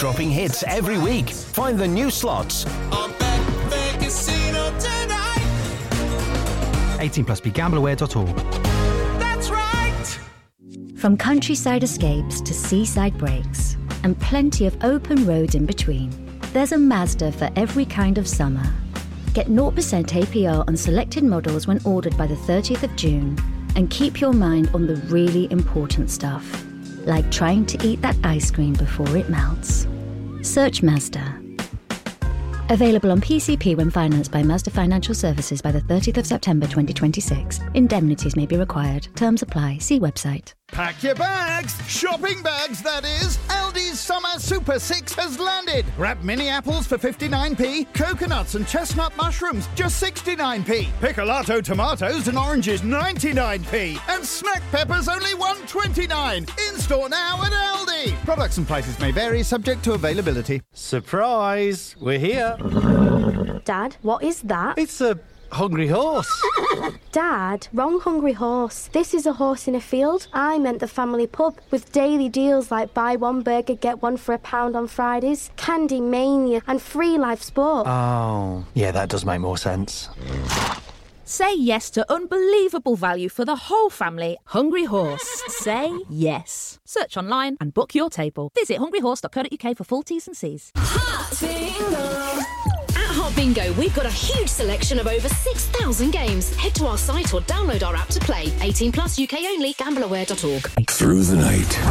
dropping hits every week. Find the new slots on Betfair Casino tonight. 18+, begambleaware.org. That's right. From countryside escapes to seaside breaks, and plenty of open roads in between, there's a Mazda for every kind of summer. Get 0% APR on selected models when ordered by the 30th of June, and keep your mind on the really important stuff, like trying to eat that ice cream before it melts. Search Mazda. Available on PCP when financed by Mazda Financial Services by the 30th of September 2026. Indemnities may be required. Terms apply. See website. Pack your bags! Shopping bags, that is! Aldi's Summer Super 6 has landed! Grab mini apples for 59p, coconuts and chestnut mushrooms just 69p, picolato tomatoes and oranges 99p, and snack peppers only 129. In-store now at Aldi! Products and prices may vary, subject to availability. Surprise! We're here. Dad, what is that? It's a hungry horse. Dad, wrong hungry horse. This is a horse in a field. I meant the family pub with daily deals like buy one burger, get one for £1 on Fridays, Candy Mania and free live sport. Oh, yeah, that does make more sense. Say yes to unbelievable value for the whole family. Hungry Horse. Say yes. Search online and book your table. Visit hungryhorse.co.uk for full T's and C's. Hot Bingo, we've got a huge selection of over 6,000 games. Head to our site or download our app to play. 18+ UK only. Gambleaware.org. Through the night,